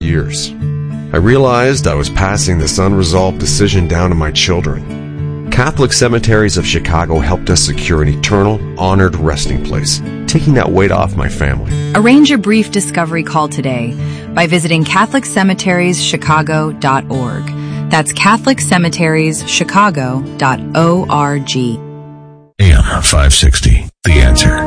years. I realized I was passing this unresolved decision down to my children. Catholic Cemeteries of Chicago helped us secure an eternal, honored resting place, taking that weight off my family. Arrange a brief discovery call today by visiting CatholicCemetieriesChicago.org. That's CatholicCemetieriesChicago.org. AM 560, The Answer.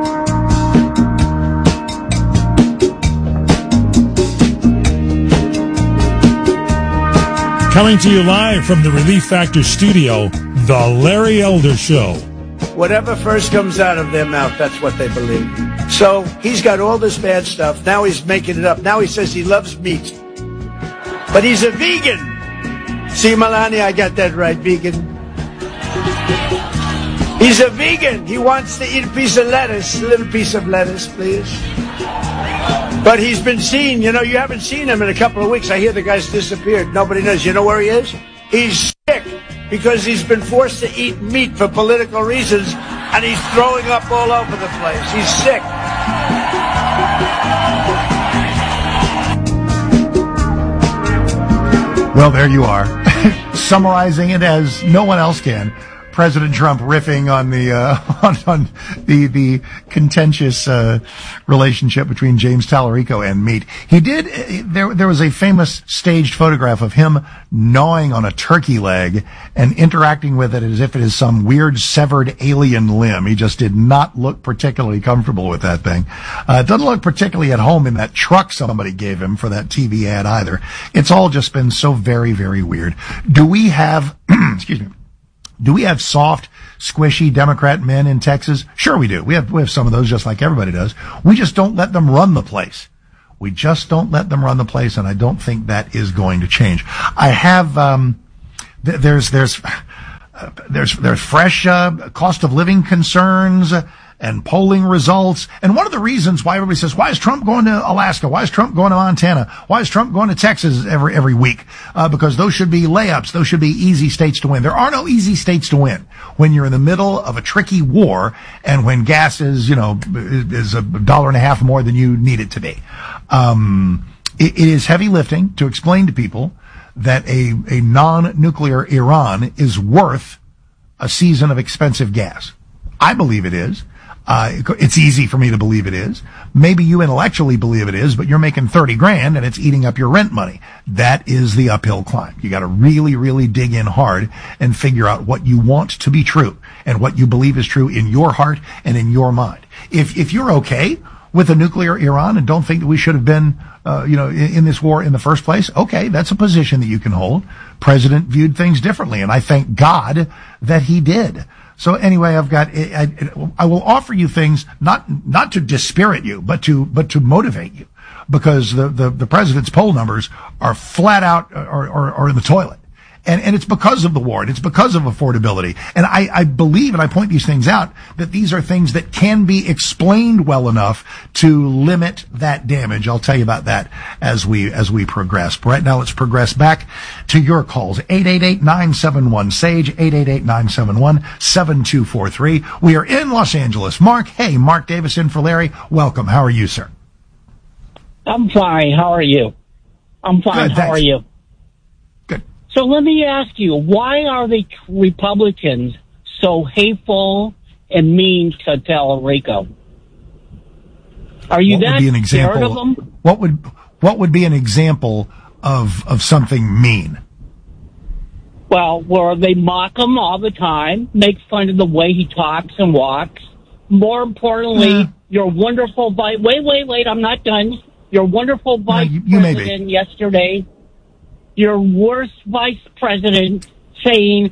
Coming to you live from the Relief Factor studio, The Larry Elder Show. Whatever first comes out of their mouth, that's what they believe. So he's got all this bad stuff. Now he's making it up. Now he says he loves meat. But he's a vegan. See, Melania, I got that right, vegan. He's a vegan. He wants to eat a piece of lettuce. A little piece of lettuce, please. But he's been seen. You know, you haven't seen him in a couple of weeks. I hear the guy's disappeared. Nobody knows. You know where he is? He's sick because he's been forced to eat meat for political reasons, and he's throwing up all over the place. He's sick. Well, there you are, summarizing it as no one else can. President Trump riffing on the on the contentious relationship between James Tallarico and meat. He did. There was a famous staged photograph of him gnawing on a turkey leg and interacting with it as if it is some weird severed alien limb. He just did not look particularly comfortable with that thing. It doesn't look particularly at home in that truck somebody gave him for that TV ad either. It's all just been so very, very weird. Do we have? Excuse me. Do we have soft, squishy Democrat men in Texas? Sure we do. We have some of those just like everybody does. We just don't let them run the place. We just don't let them run the place, and I don't think that is going to change. I have, there's fresh, cost of living concerns and polling results. And one of the reasons why everybody says, why is Trump going to Alaska? Why is Trump going to Montana? Why is Trump going to Texas every week? Because those should be layups. Those should be easy states to win. There are no easy states to win when you're in the middle of a tricky war and when gas is $1.50 more than you need it to be. It is heavy lifting to explain to people that a non-nuclear Iran is worth a season of expensive gas. I believe it is. It's easy for me to believe it is. Maybe you intellectually believe it is, but you're making $30,000 and it's eating up your rent money. That is the uphill climb. You got to really, really dig in hard and figure out what you want to be true and what you believe is true in your heart and in your mind. If you're okay with a nuclear Iran and don't think that we should have been, in this war in the first place, okay, that's a position that you can hold. President viewed things differently, and I thank God that he did. So anyway, I will offer you things not to dispirit you, but to motivate you, because the president's poll numbers are flat out or in the toilet. And it's because of the war, and it's because of affordability. And I believe, and I point these things out, that these are things that can be explained well enough to limit that damage. I'll tell you about that as we progress. But right now, let's progress back to your calls. 888-971-SAGE, 888-971-7243. We are in Los Angeles. Mark Davis in for Larry. Welcome. How are you, sir? I'm fine. How are you? I'm fine. Good, how are you? So let me ask you, why are the Republicans so hateful and mean to Tallarico? Are you that scared of them? What would be an example of something mean? Well, where they mock him all the time, make fun of the way he talks and walks. More importantly, your wonderful wait, I'm not done. Your wonderful vice president yesterday. Your worst vice president saying,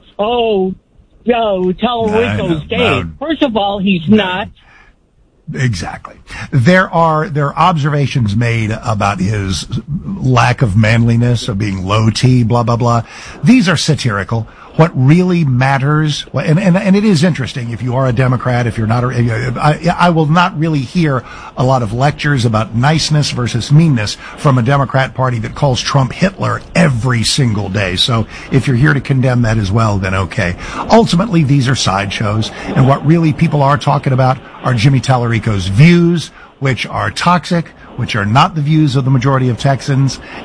Tallarico's gay. First of all, he's not. Exactly. There are observations made about his lack of manliness, of being low T, blah, blah, blah. These are satirical. What really matters, and it is interesting, if you are a Democrat, if you're not, I will not really hear a lot of lectures about niceness versus meanness from a Democrat Party that calls Trump Hitler every single day. So if you're here to condemn that as well, then okay. Ultimately, these are sideshows, and what really people are talking about are Jimmy Tallarico's views, which are toxic, which are not the views of the majority of Texans.